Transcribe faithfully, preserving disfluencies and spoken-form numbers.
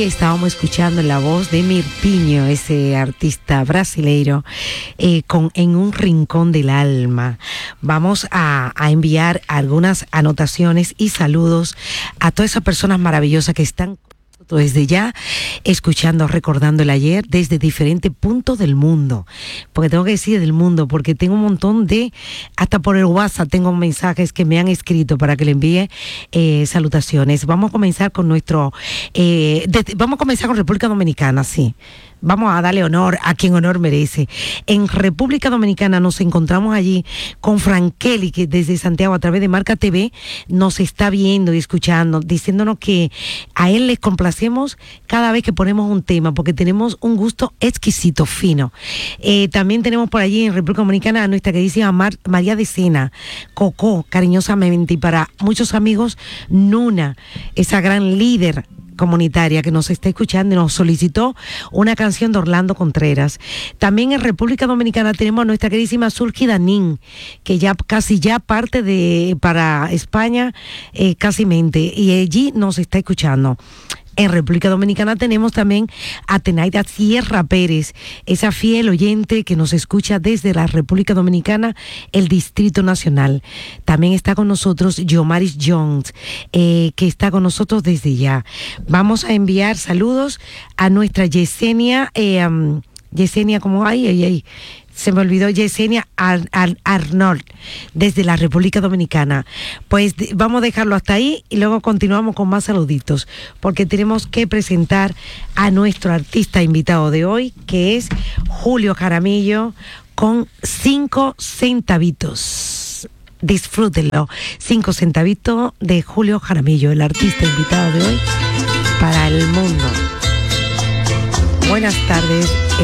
estábamos escuchando la voz de Mirtinho, ese artista brasileiro, eh, con En un rincón del alma. Vamos a, a enviar algunas anotaciones y saludos a todas esas personas maravillosas que están desde ya escuchando, recordando el ayer desde diferentes puntos del mundo, porque tengo que decir del mundo, porque tengo un montón de, hasta por el WhatsApp tengo mensajes que me han escrito para que le envíe eh, salutaciones. Vamos a comenzar con nuestro eh, de, vamos a comenzar con República Dominicana, sí. Vamos a darle honor a quien honor merece. En República Dominicana nos encontramos allí con Frankeli, que desde Santiago a través de Marca T V nos está viendo y escuchando, diciéndonos que a él les complacemos cada vez que ponemos un tema, porque tenemos un gusto exquisito, fino. Eh, también tenemos por allí en República Dominicana a nuestra queridísima Mar- María de Sena, Coco, cariñosamente, y para muchos amigos, Nuna, esa gran líder comunitaria que nos está escuchando y nos solicitó una canción de Orlando Contreras. También en República Dominicana tenemos a nuestra queridísima Sulki Danín, que ya casi ya parte de para España, eh, casi mente, y allí nos está escuchando. En República Dominicana tenemos también a Tenaida Sierra Pérez, esa fiel oyente que nos escucha desde la República Dominicana, el Distrito Nacional. También está con nosotros Yomaris Jones, eh, que está con nosotros desde ya. Vamos a enviar saludos a nuestra Yesenia, eh, um, Yesenia, como ay, ay, ay. Se me olvidó, Yesenia Ar- Ar- Arnold, desde la República Dominicana. Pues de, vamos a dejarlo hasta ahí y luego continuamos con más saluditos, porque tenemos que presentar a nuestro artista invitado de hoy, que es Julio Jaramillo, con cinco centavitos. Disfrútenlo. Cinco centavitos de Julio Jaramillo, el artista invitado de hoy para el mundo. Buenas tardes,